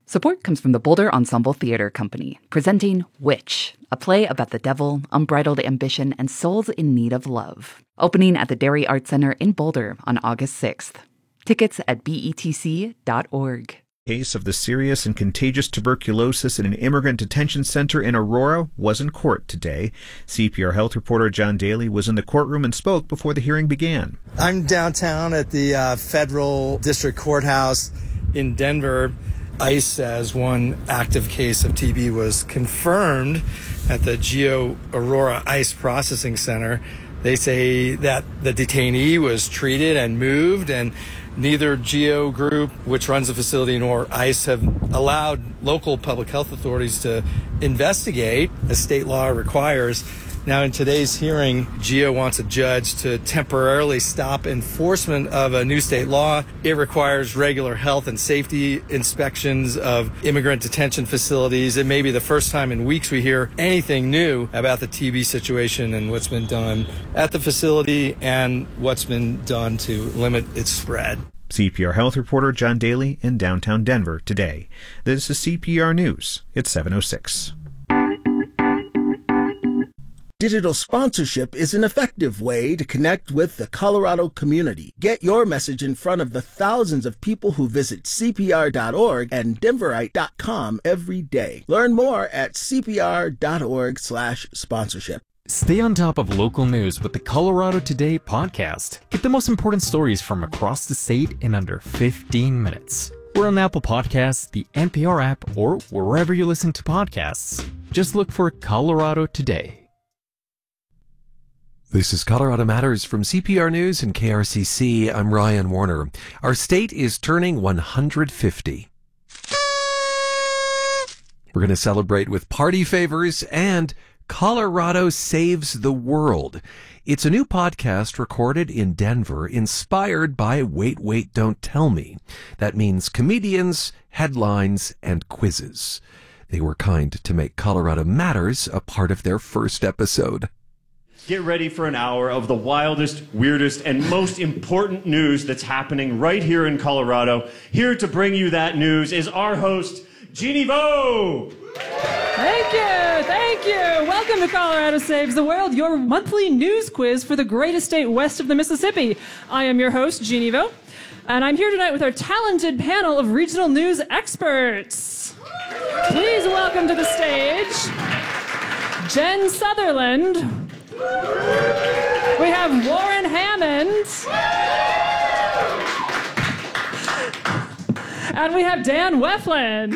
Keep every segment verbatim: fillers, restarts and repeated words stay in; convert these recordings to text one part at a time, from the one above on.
Support comes from the Boulder Ensemble Theater Company, presenting Witch, a play about the devil, unbridled ambition, and souls in need of love. Opening at the Dairy Arts Center in Boulder on August sixth. Tickets at B E T C dot org. Case of the serious and contagious tuberculosis in an immigrant detention center in Aurora was in court today. C P R Health reporter John Daly was in the courtroom and spoke before the hearing began. I'm downtown at the uh, Federal District Courthouse in Denver. ICE says one active case of T B was confirmed at the Geo Aurora ICE Processing Center. They say that the detainee was treated and moved, and neither Geo Group, which runs the facility, nor ICE have allowed local public health authorities to investigate, as state law requires. Now, in today's hearing, Geo wants a judge to temporarily stop enforcement of a new state law. It requires regular health and safety inspections of immigrant detention facilities. It may be the first time in weeks we hear anything new about the T B situation and what's been done at the facility and what's been done to limit its spread. C P R Health reporter John Daly in downtown Denver today. This is C P R News. It's seven oh six. Digital sponsorship is an effective way to connect with the Colorado community. Get your message in front of the thousands of people who visit C P R dot org and Denverite dot com every day. Learn more at C P R dot org slash sponsorship. Stay on top of local news with the Colorado Today podcast. Get the most important stories from across the state in under fifteen minutes. We're on Apple Podcasts, the N P R app, or wherever you listen to podcasts. Just look for Colorado Today. This is Colorado Matters from C P R News and K R C C. I'm Ryan Warner. Our state is turning one hundred fifty. We're going to celebrate with party favors and Colorado Saves the World. It's a new podcast recorded in Denver, inspired by Wait, Wait, Don't Tell Me. That means comedians, headlines, and quizzes. They were kind to make Colorado Matters a part of their first episode. Get ready for an hour of the wildest, weirdest, and most important news that's happening right here in Colorado. Here to bring you that news is our host, Jeannie Vo. Thank you, thank you. Welcome to Colorado Saves the World, your monthly news quiz for the greatest state west of the Mississippi. I am your host, Jeannie Vo, and I'm here tonight with our talented panel of regional news experts. Please welcome to the stage Jen Sutherland. We have Warren Hammond. And we have Dan Weflin.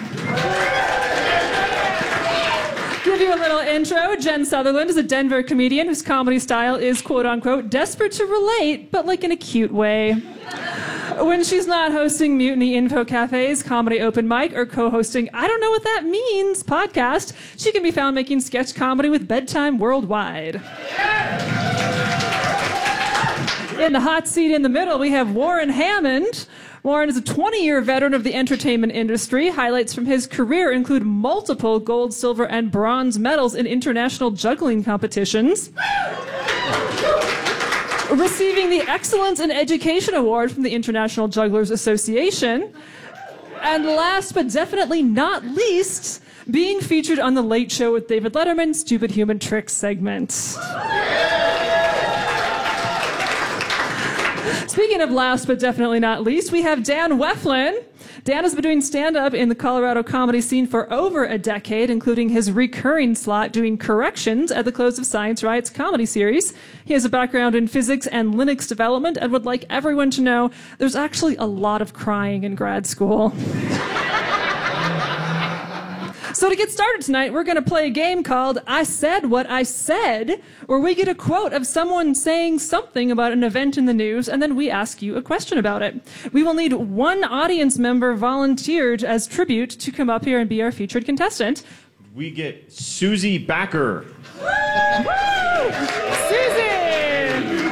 Give you a little intro. Jen Sutherland is a Denver comedian whose comedy style is, quote-unquote, desperate to relate, but like in a cute way. When she's not hosting Mutiny Info Cafe's Comedy Open Mic or co-hosting I Don't Know What That Means podcast, she can be found making sketch comedy with Bedtime Worldwide. In the hot seat in the middle, we have Warren Hammond. Warren is a twenty-year veteran of the entertainment industry. Highlights from his career include multiple gold, silver, and bronze medals in international juggling competitions. Receiving the Excellence in Education Award from the International Jugglers Association. And last but definitely not least, being featured on The Late Show with David Letterman's Stupid Human Tricks segment. Speaking of last but definitely not least, we have Dan Weflin. Dan has been doing stand-up in the Colorado comedy scene for over a decade, including his recurring slot doing corrections at the close of Science Riot's comedy series. He has a background in physics and Linux development and would like everyone to know there's actually a lot of crying in grad school. So to get started tonight, we're going to play a game called I Said What I Said, where we get a quote of someone saying something about an event in the news, and then we ask you a question about it. We will need one audience member volunteered as tribute to come up here and be our featured contestant. We get Susie Backer. Woo! Susie!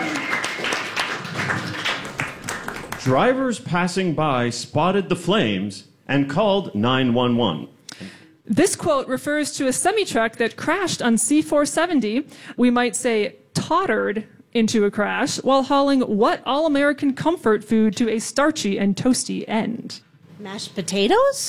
Drivers passing by spotted the flames and called nine one one. This quote refers to a semi-truck that crashed on C four seventy, we might say tottered into a crash, while hauling what all-American comfort food to a starchy and toasty end? Mashed potatoes?